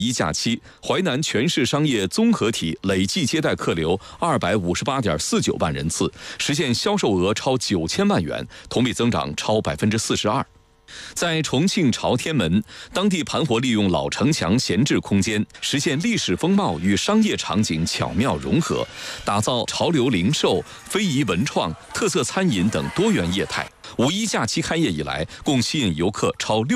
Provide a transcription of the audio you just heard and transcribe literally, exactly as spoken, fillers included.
一假期，淮南全市商业综合体累计接待客流二百五十八点四九万人次，实现销售额超九千万元，同比增长超百分之四十二。在重庆朝天门，当地盘活利用老城墙闲置空间，实现历史风貌与商业场景巧妙融合，打造潮流零售、非遗文创、特色餐饮等多元业态。五一假期开业以来，共吸引游客超六。